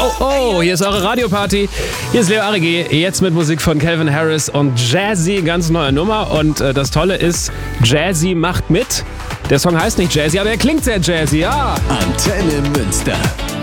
Oh, hier ist eure Radioparty. Hier ist Leo Arigi, jetzt mit Musik von Calvin Harris und Jazzy, ganz neue Nummer. Und das Tolle ist, Jazzy macht mit. Der Song heißt nicht Jazzy, aber er klingt sehr Jazzy, ja. Antenne Münster.